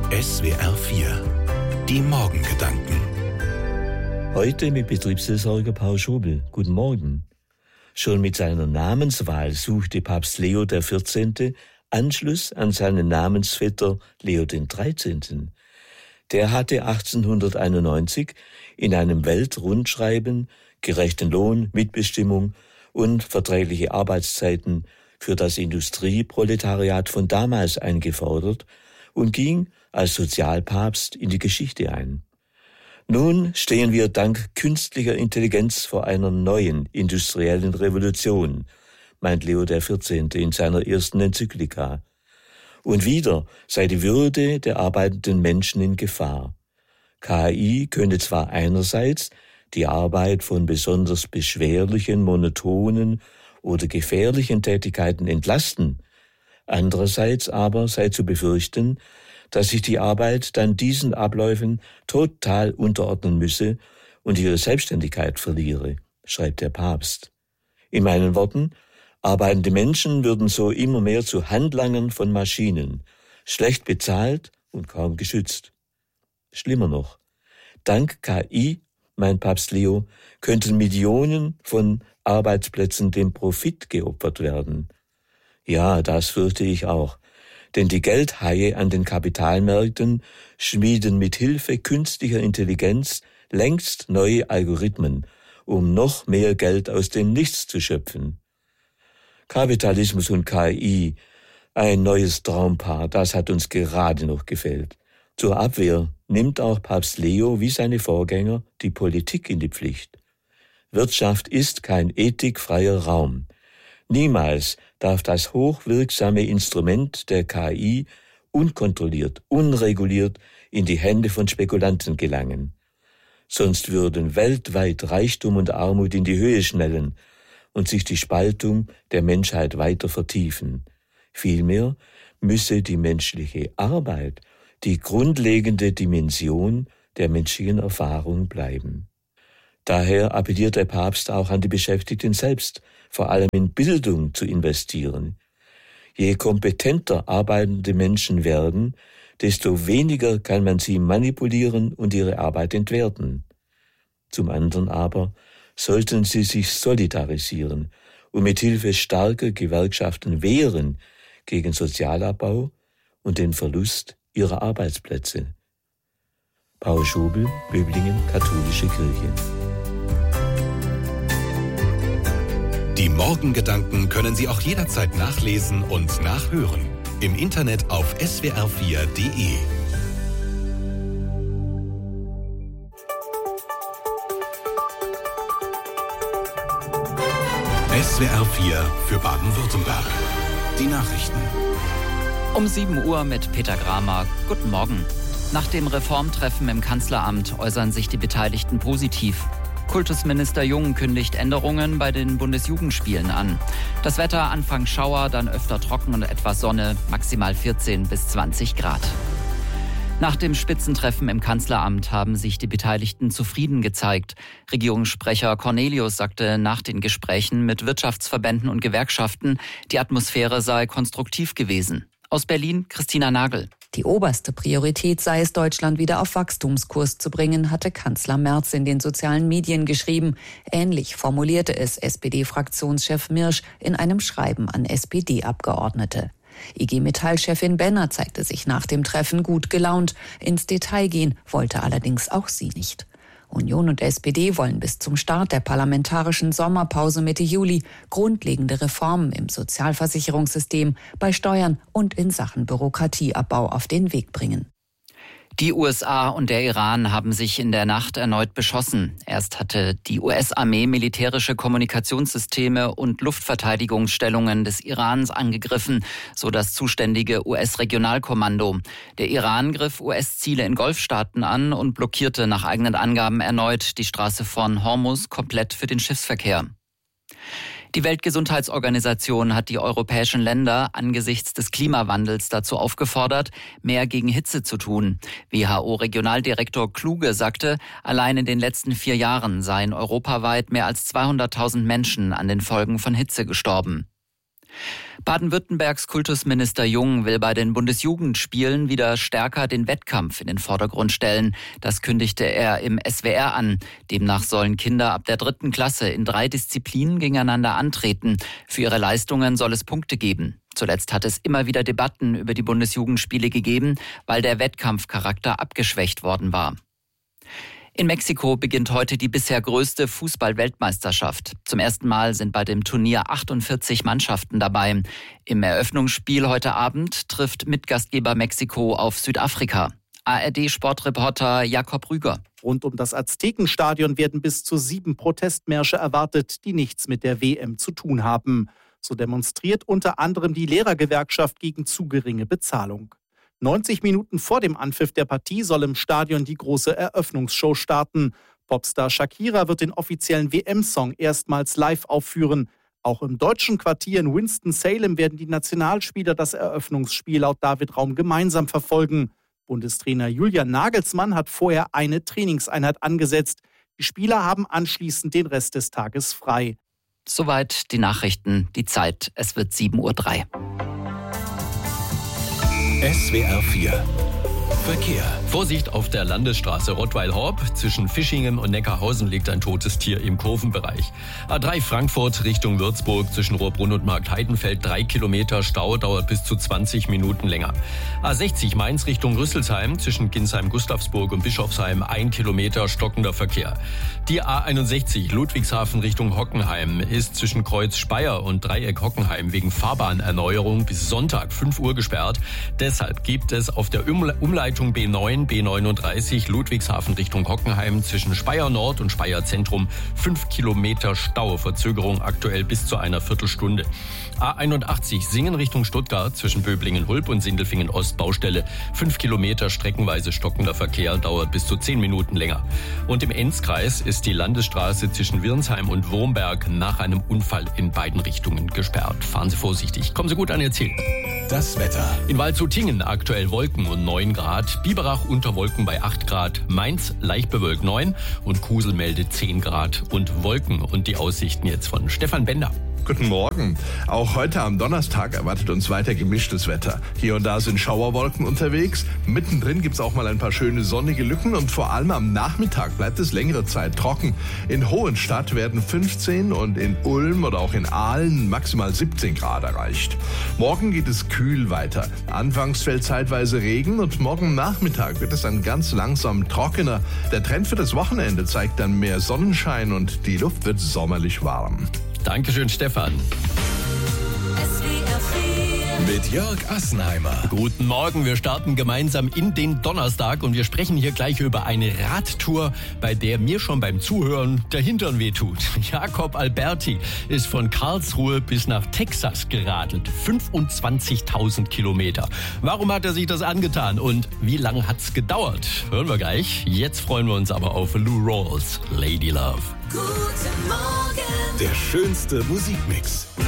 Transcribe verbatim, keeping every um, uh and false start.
S W R vier. Die Morgengedanken. Heute mit Betriebsseelsorger Paul Schobel. Guten Morgen. Schon mit seiner Namenswahl suchte Papst Leo der vierzehnte. Anschluss an seinen Namensvetter Leo den dreizehnten. Der hatte achtzehnhunderteinundneunzig in einem Weltrundschreiben gerechten Lohn, Mitbestimmung und verträgliche Arbeitszeiten für das Industrieproletariat von damals eingefordert und ging als Sozialpapst in die Geschichte ein. Nun stehen wir dank künstlicher Intelligenz vor einer neuen industriellen Revolution, meint Leo der vierzehnte. in seiner ersten Enzyklika. Und wieder sei die Würde der arbeitenden Menschen in Gefahr. K I könne zwar einerseits die Arbeit von besonders beschwerlichen, monotonen oder gefährlichen Tätigkeiten entlasten, andererseits aber sei zu befürchten, dass sich die Arbeit dann diesen Abläufen total unterordnen müsse und ihre Selbstständigkeit verliere, schreibt der Papst. In meinen Worten, arbeitende Menschen würden so immer mehr zu Handlangern von Maschinen, schlecht bezahlt und kaum geschützt. Schlimmer noch, dank K I, meint Papst Leo, könnten Millionen von Arbeitsplätzen dem Profit geopfert werden. Ja, das fürchte ich auch, denn die Geldhaie an den Kapitalmärkten schmieden mit Hilfe künstlicher Intelligenz längst neue Algorithmen, um noch mehr Geld aus dem Nichts zu schöpfen. Kapitalismus und K I, ein neues Traumpaar, das hat uns gerade noch gefehlt. Zur Abwehr nimmt auch Papst Leo wie seine Vorgänger die Politik in die Pflicht. Wirtschaft ist kein ethikfreier Raum. Niemals darf das hochwirksame Instrument der K I unkontrolliert, unreguliert in die Hände von Spekulanten gelangen. Sonst würden weltweit Reichtum und Armut in die Höhe schnellen und sich die Spaltung der Menschheit weiter vertiefen. Vielmehr müsse die menschliche Arbeit die grundlegende Dimension der menschlichen Erfahrung bleiben. Daher appelliert der Papst auch an die Beschäftigten selbst, vor allem in Bildung zu investieren. Je kompetenter arbeitende Menschen werden, desto weniger kann man sie manipulieren und ihre Arbeit entwerten. Zum anderen aber sollten sie sich solidarisieren und mit Hilfe starker Gewerkschaften wehren gegen Sozialabbau und den Verlust ihrer Arbeitsplätze. Paul Schobel, Böblingen, Katholische Kirche. Die Morgengedanken können Sie auch jederzeit nachlesen und nachhören. Im Internet auf S W R vier Punkt de. S W R vier für Baden-Württemberg. Die Nachrichten. Um sieben Uhr mit Peter Gramer. Guten Morgen. Nach dem Reformtreffen im Kanzleramt äußern sich die Beteiligten positiv. Kultusminister Jung kündigt Änderungen bei den Bundesjugendspielen an. Das Wetter Anfang Schauer, dann öfter trocken und etwas Sonne, maximal vierzehn bis zwanzig Grad. Nach dem Spitzentreffen im Kanzleramt haben sich die Beteiligten zufrieden gezeigt. Regierungssprecher Cornelius sagte nach den Gesprächen mit Wirtschaftsverbänden und Gewerkschaften, die Atmosphäre sei konstruktiv gewesen. Aus Berlin Christina Nagel. Die oberste Priorität sei es, Deutschland wieder auf Wachstumskurs zu bringen, hatte Kanzler Merz in den sozialen Medien geschrieben. Ähnlich formulierte es S P D-Fraktionschef Mirsch in einem Schreiben an S P D-Abgeordnete. I G Metall-Chefin Benner zeigte sich nach dem Treffen gut gelaunt. Ins Detail gehen wollte allerdings auch sie nicht. Union und S P D wollen bis zum Start der parlamentarischen Sommerpause Mitte Juli grundlegende Reformen im Sozialversicherungssystem, bei Steuern und in Sachen Bürokratieabbau auf den Weg bringen. Die U S A und der Iran haben sich in der Nacht erneut beschossen. Erst hatte die U S-Armee militärische Kommunikationssysteme und Luftverteidigungsstellungen des Irans angegriffen, so das zuständige U S-Regionalkommando. Der Iran griff U S-Ziele in Golfstaaten an und blockierte nach eigenen Angaben erneut die Straße von Hormuz komplett für den Schiffsverkehr. Die Weltgesundheitsorganisation hat die europäischen Länder angesichts des Klimawandels dazu aufgefordert, mehr gegen Hitze zu tun. W H O-Regionaldirektor Kluge sagte, allein in den letzten vier Jahren seien europaweit mehr als zweihunderttausend Menschen an den Folgen von Hitze gestorben. Baden-Württembergs Kultusminister Jung will bei den Bundesjugendspielen wieder stärker den Wettkampf in den Vordergrund stellen. Das kündigte er im S W R an. Demnach sollen Kinder ab der dritten Klasse in drei Disziplinen gegeneinander antreten. Für ihre Leistungen soll es Punkte geben. Zuletzt hat es immer wieder Debatten über die Bundesjugendspiele gegeben, weil der Wettkampfcharakter abgeschwächt worden war. In Mexiko beginnt heute die bisher größte Fußball-Weltmeisterschaft. Zum ersten Mal sind bei dem Turnier achtundvierzig Mannschaften dabei. Im Eröffnungsspiel heute Abend trifft Mitgastgeber Mexiko auf Südafrika. A R D-Sportreporter Jakob Rüger. Rund um das Aztekenstadion werden bis zu sieben Protestmärsche erwartet, die nichts mit der W M zu tun haben. So demonstriert unter anderem die Lehrergewerkschaft gegen zu geringe Bezahlung. neunzig Minuten vor dem Anpfiff der Partie soll im Stadion die große Eröffnungsshow starten. Popstar Shakira wird den offiziellen W M-Song erstmals live aufführen. Auch im deutschen Quartier in Winston-Salem werden die Nationalspieler das Eröffnungsspiel laut David Raum gemeinsam verfolgen. Bundestrainer Julian Nagelsmann hat vorher eine Trainingseinheit angesetzt. Die Spieler haben anschließend den Rest des Tages frei. Soweit die Nachrichten, die Zeit. Es wird sieben Uhr drei. S W R vier Verkehr. Vorsicht auf der Landesstraße Rottweil-Horb. Zwischen Fischingen und Neckarhausen liegt ein totes Tier im Kurvenbereich. A drei Frankfurt Richtung Würzburg zwischen Rohrbrunn und Marktheidenfeld. Drei Kilometer Stau, dauert bis zu zwanzig Minuten länger. A sechzig Mainz Richtung Rüsselsheim zwischen Ginsheim-Gustavsburg und Bischofsheim. Ein Kilometer stockender Verkehr. Die A einundsechzig Ludwigshafen Richtung Hockenheim ist zwischen Kreuz Speyer und Dreieck Hockenheim wegen Fahrbahnerneuerung bis Sonntag fünf Uhr gesperrt. Deshalb gibt es auf der Umleitung B neun, B neununddreißig, Ludwigshafen Richtung Hockenheim zwischen Speyer Nord und Speyer Zentrum fünf Kilometer Stau, Verzögerung aktuell bis zu einer Viertelstunde. A einundachtzig Singen Richtung Stuttgart zwischen Böblingen-Hulb und Sindelfingen-Ost Baustelle fünf Kilometer streckenweise stockender Verkehr, dauert bis zu zehn Minuten länger. Und im Enzkreis ist die Landesstraße zwischen Wirnsheim und Wurmberg nach einem Unfall in beiden Richtungen gesperrt. Fahren Sie vorsichtig, kommen Sie gut an Ihr Ziel. Das Wetter. In Waldshutingen aktuell Wolken und neun Grad, Biberach unter Wolken bei acht Grad, Mainz leicht bewölkt neun und Kusel meldet zehn Grad und Wolken. Und die Aussichten jetzt von Stefan Bender. Guten Morgen. Auch heute am Donnerstag erwartet uns weiter gemischtes Wetter. Hier und da sind Schauerwolken unterwegs. Mittendrin gibt es auch mal ein paar schöne sonnige Lücken und vor allem am Nachmittag bleibt es längere Zeit trocken. In Hohenstadt werden fünfzehn und in Ulm oder auch in Aalen maximal siebzehn Grad erreicht. Morgen geht es kühl weiter. Anfangs fällt zeitweise Regen und morgen Nachmittag wird es dann ganz langsam trockener. Der Trend für das Wochenende zeigt dann mehr Sonnenschein und die Luft wird sommerlich warm. Dankeschön, Stefan. Mit Jörg Assenheimer. Guten Morgen, wir starten gemeinsam in den Donnerstag und wir sprechen hier gleich über eine Radtour, bei der mir schon beim Zuhören der Hintern wehtut. Jakob Alberti ist von Karlsruhe bis nach Texas geradelt. fünfundzwanzigtausend Kilometer. Warum hat er sich das angetan und wie lange hat's gedauert? Hören wir gleich. Jetzt freuen wir uns aber auf Lou Rawls, Lady Love. Guten Morgen. Der schönste Musikmix.